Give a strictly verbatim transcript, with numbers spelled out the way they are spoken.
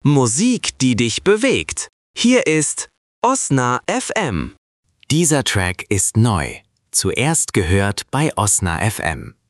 Musik, die dich bewegt. Hier ist Osna F M. Dieser Track ist neu. Zuerst gehört bei Osna F M.